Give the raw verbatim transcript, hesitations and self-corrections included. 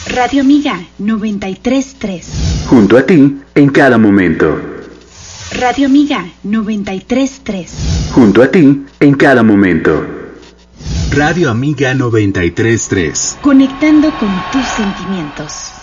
Radio Amiga noventa y tres punto tres. Junto a ti en cada momento. Radio Amiga noventa y tres punto tres. Junto a ti en cada momento. Radio Amiga noventa y tres punto tres. Conectando con tus sentimientos.